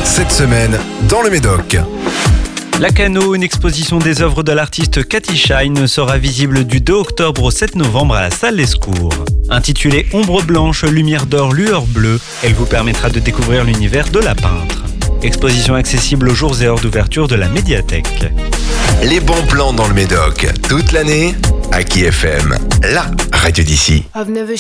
Cette semaine, dans le Médoc. Lacanau, une exposition des œuvres de l'artiste Cathy Shine, sera visible du 2 octobre au 7 novembre à la salle Lescours. Intitulée Ombre blanche, lumière d'or, lueur bleue, elle vous permettra de découvrir l'univers de la peintre. Exposition accessible aux jours et heures d'ouverture de la médiathèque. Les bons plans dans le Médoc, toute l'année, à Aki FM, la radio d'ici. I've never